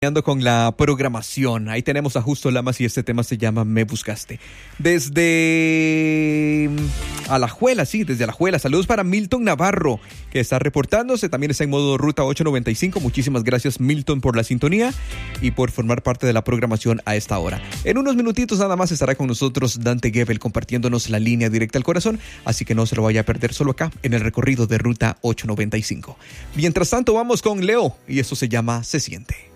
Con la programación, ahí tenemos a Justo Lamas y este tema se llama Me Buscaste. Desde Alajuela, desde Alajuela. Saludos para Milton Navarro, que está reportándose. También está en modo Ruta 895. Muchísimas gracias, Milton, por la sintonía y por formar parte de la programación a esta hora. En unos minutitos nada más estará con nosotros Dante Gebel compartiéndonos la línea directa al corazón, así que no se lo vaya a perder solo acá en el recorrido de Ruta 895. Mientras tanto, vamos con Leo y esto se llama Se Siente.